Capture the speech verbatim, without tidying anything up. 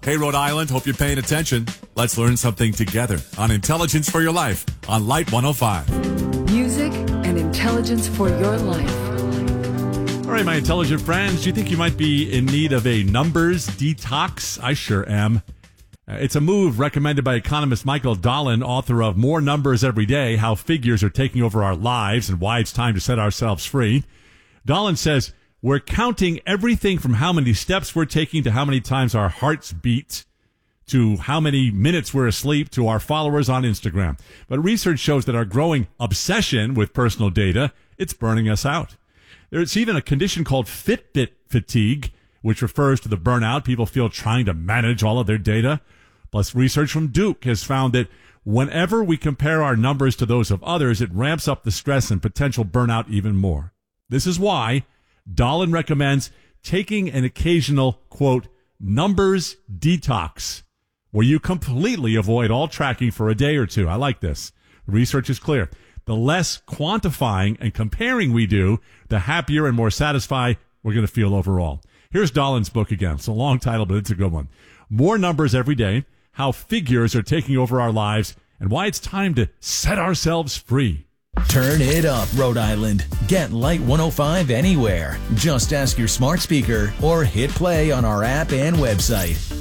Hey, Rhode Island, hope you're paying attention. Let's learn something together on Intelligence for Your Life on Light one oh five. Music and intelligence for your life. All right, my intelligent friends, do you think you might be in need of a numbers detox? I sure am. Uh, it's a move recommended by economist Michael Dahlin, author of More Numbers Every Day, How Figures Are Taking Over Our Lives and Why It's Time to Set Ourselves Free. Dahlin says, we're counting everything from how many steps we're taking to how many times our hearts beat to how many minutes we're asleep to our followers on Instagram. But research shows that our growing obsession with personal data, it's burning us out. There's even a condition called Fitbit fatigue, which refers to the burnout people feel trying to manage all of their data. Plus, research from Duke has found that whenever we compare our numbers to those of others, it ramps up the stress and potential burnout even more. This is why Dahlin recommends taking an occasional, quote, numbers detox, where you completely avoid all tracking for a day or two. I like this. The research is clear. The less quantifying and comparing we do, the happier and more satisfied we're going to feel overall. Here's Dahlin's book again. It's a long title, but it's a good one. More Numbers Every Day, How Figures Are Taking Over Our Lives, and Why It's Time to Set Ourselves Free. Turn it up, Rhode Island. Get Light one oh five anywhere. Just ask your smart speaker or hit play on our app and website.